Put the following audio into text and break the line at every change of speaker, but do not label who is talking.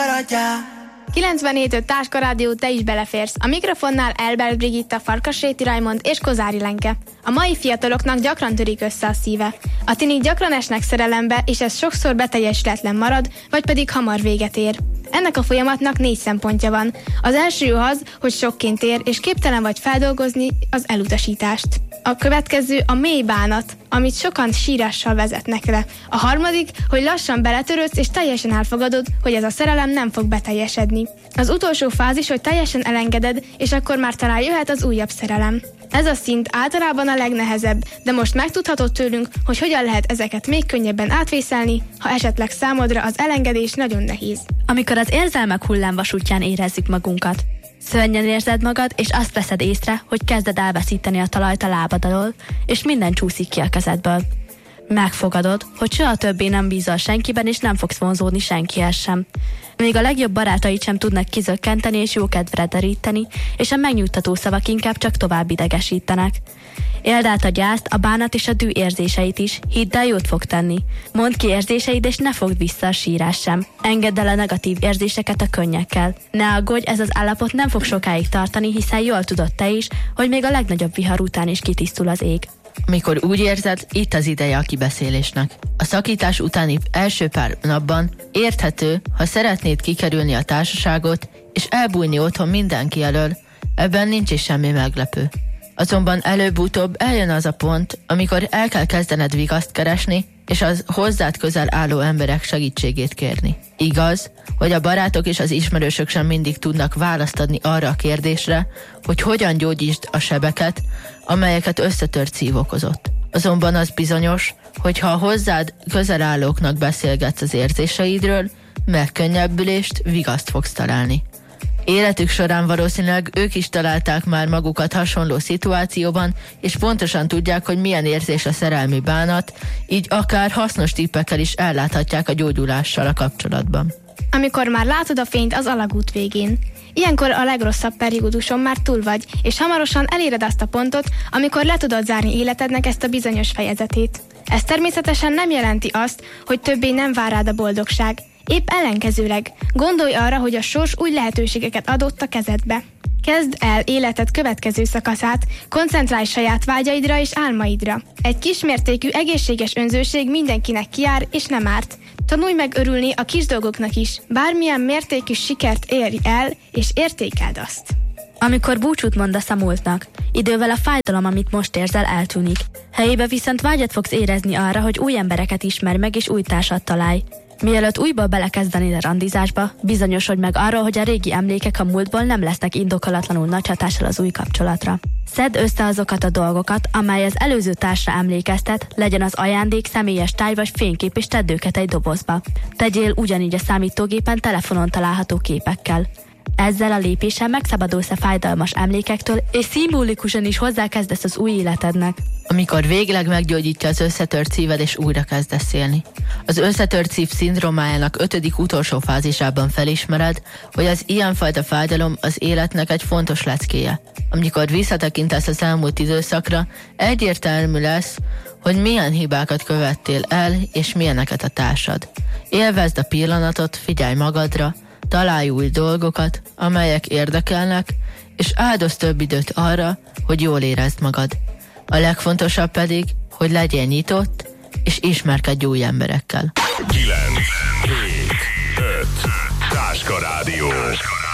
maradjál.
97.5 Táska Rádió, te is beleférsz. A mikrofonnál Elbert Brigitta, Farkasréti Raimond és Kozári Lenke. A mai fiataloknak gyakran törik össze a szíve. A tinik gyakran esnek szerelembe, és ez sokszor beteljesületlen marad, vagy pedig hamar véget ér. Ennek a folyamatnak 4 szempontja van. Az első az, hogy sokként ér, és képtelen vagy feldolgozni az elutasítást. A következő a mély bánat, amit sokan sírással vezetnek le. A harmadik, hogy lassan beletörődsz, és teljesen elfogadod, hogy ez a szerelem nem fog beteljesedni. Az utolsó fázis, hogy teljesen elengeded, és akkor már talán jöhet az újabb szerelem. Ez a szint általában a legnehezebb, de most megtudhatod tőlünk, hogy hogyan lehet ezeket még könnyebben átvészelni, ha esetleg számodra az elengedés nagyon nehéz.
Amikor az érzelmek hullámvasútján érezzük magunkat. Szörnyen érzed magad, és azt veszed észre, hogy kezded elveszíteni a talajt a lábad alól, és minden csúszik ki a kezedből. Megfogadod, hogy soha többé nem bízol senkiben, és nem fogsz vonzódni senkihez sem. Még a legjobb barátaid sem tudnak kizökkenteni és jó kedvre deríteni, és a megnyugtató szavak inkább csak tovább idegesítenek. Éld át a gyászt, a bánat és a dű érzéseit is, hidd el, jót fog tenni. Mondd ki érzéseid, és ne fogd vissza a sírás sem. Engedd el a negatív érzéseket a könnyekkel. Ne aggódj, ez az állapot nem fog sokáig tartani, hiszen jól tudod te is, hogy még a legnagyobb vihar után is kitisztul az ég.
Amikor úgy érzed, itt az ideje a kibeszélésnek. A szakítás utáni első pár napban érthető, ha szeretnéd kikerülni a társaságot, és elbújni otthon mindenki elől, ebben nincs is semmi meglepő. Azonban előbb-utóbb eljön az a pont, amikor el kell kezdened vigaszt keresni, és az hozzád közel álló emberek segítségét kérni. Igaz, hogy a barátok és az ismerősök sem mindig tudnak választ adni arra a kérdésre, hogy hogyan gyógyítsd a sebeket, amelyeket összetört szív okozott. Azonban az bizonyos, hogy ha a hozzád közel állóknak beszélgetsz az érzéseidről, megkönnyebbülést, vigaszt fogsz találni. Életük során valószínűleg ők is találták már magukat hasonló szituációban, és pontosan tudják, hogy milyen érzés a szerelmi bánat, így akár hasznos tippekkel is elláthatják a gyógyulással a kapcsolatban.
Amikor már látod a fényt az alagút végén. Ilyenkor a legrosszabb perióduson már túl vagy, és hamarosan eléred azt a pontot, amikor le tudod zárni életednek ezt a bizonyos fejezetét. Ez természetesen nem jelenti azt, hogy többé nem vár rád a boldogság. Épp ellenkezőleg, gondolj arra, hogy a sors új lehetőségeket adott a kezedbe. Kezd el életed következő szakaszát, koncentrálj saját vágyaidra és álmaidra. Egy kismértékű egészséges önzőség mindenkinek kijár és nem árt. Tanulj meg örülni a kis dolgoknak is, bármilyen mértékű sikert érj el, és értékeld azt.
Amikor búcsút mondasz a múltnak, idővel a fájdalom, amit most érzel, eltűnik. Helyébe viszont vágyat fogsz érezni arra, hogy új embereket ismerj meg és új társat találj. Mielőtt újból belekezdenéd a randizásba, bizonyosodj meg arról, hogy a régi emlékek a múltból nem lesznek indokolatlanul nagy hatással az új kapcsolatra. Szedd össze azokat a dolgokat, amely az előző társra emlékeztet, legyen az ajándék, személyes táj vagy fénykép, és tedd őket egy dobozba. Tegyél ugyanígy a számítógépen telefonon található képekkel. Ezzel a lépéssel megszabadulsz a fájdalmas emlékektől, és szimbolikusan is hozzákezdesz az új életednek.
Amikor végleg meggyógyítja az összetört szíved, és újra kezdesz élni. Az összetört szív szindrómájának 5. utolsó fázisában felismered, hogy az ilyenfajta fájdalom az életnek egy fontos leckéje. Amikor visszatekintesz az elmúlt időszakra, egyértelmű lesz, hogy milyen hibákat követtél el, és milyeneket a társad. Élvezd a pillanatot, figyelj magadra, találj új dolgokat, amelyek érdekelnek, és áldozz több időt arra, hogy jól érezd magad. A legfontosabb pedig, hogy legyél nyitott, és ismerkedj új emberekkel.
9, 7, 5, Táska Rádió.